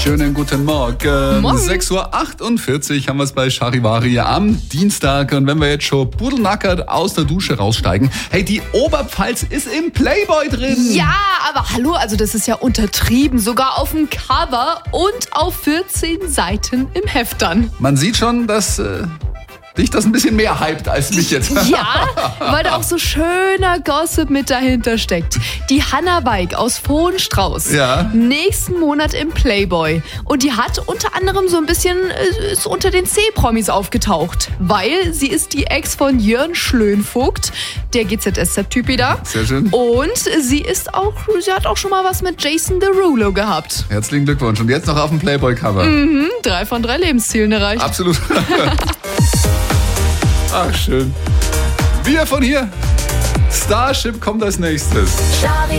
Schönen guten Morgen. Morgen. 6.48 Uhr haben wir es bei Charivari am Dienstag. Und wenn wir jetzt schon pudelnackert aus der Dusche raussteigen, hey, die Oberpfalz ist im Playboy drin. Ja, aber hallo, also das ist ja untertrieben. Sogar auf dem Cover und auf 14 Seiten im Heft dann. Man sieht schon, dass dich das ein bisschen mehr hypt als mich jetzt. Ja, weil da auch so schöner Gossip mit dahinter steckt. Die Hannah Weig aus Vohenstrauß. Ja. Nächsten Monat im Playboy. Und die hat unter anderem so ein bisschen ist unter den C-Promis aufgetaucht. Weil sie ist die Ex von Jörn Schlönvogt, der GZSZ-Typi da. Sehr schön. Und sie hat auch schon mal was mit Jason Derulo gehabt. Herzlichen Glückwunsch. Und jetzt noch auf dem Playboy-Cover. 3 von 3 Lebenszielen erreicht. Absolut. Ach, schön. Wir von hier. Starship kommt als nächstes.